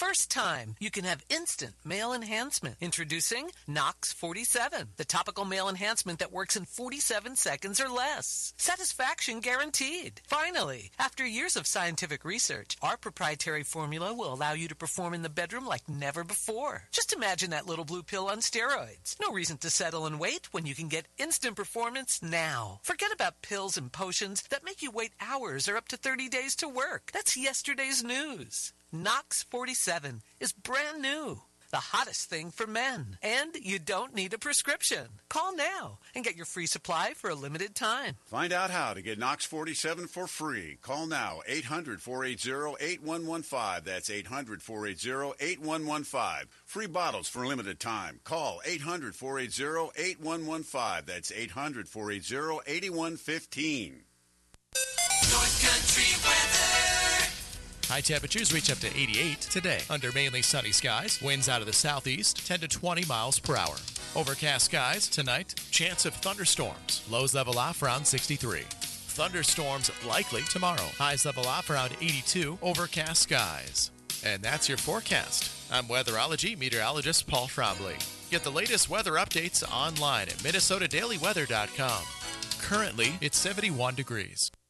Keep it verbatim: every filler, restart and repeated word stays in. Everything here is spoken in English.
first time, you can have instant male enhancement. Introducing Nox forty-seven, the topical male enhancement that works in forty-seven seconds or less. Satisfaction guaranteed. Finally, after years of scientific research, our proprietary formula will allow you to perform in the bedroom like never before. Just imagine that little blue pill on steroids. No reason to settle and wait when you can get instant performance now. Forget about pills and potions that make you wait hours or up to thirty days to work. That's yesterday's news. Nox forty-seven is brand new. The hottest thing for men. And you don't need a prescription. Call now and get your free supply for a limited time. Find out how to get Nox forty-seven for free. Call now, eight hundred, four eight zero, eight one one five. That's eight hundred, four eight zero, eight one one five. Free bottles for a limited time. Call eight hundred, four eight zero, eight one one five. That's eight hundred, four eight zero, eight one one five. North Country weather. High temperatures reach up to eighty-eight today under mainly sunny skies. Winds out of the southeast, ten to twenty miles per hour. Overcast skies tonight. Chance of thunderstorms. Lows level off around sixty-three. Thunderstorms likely tomorrow. Highs level off around eighty-two. Overcast skies. And that's your forecast. I'm weatherology meteorologist Paul Trombley. Get the latest weather updates online at minnesota daily weather dot com. Currently, it's seventy-one degrees.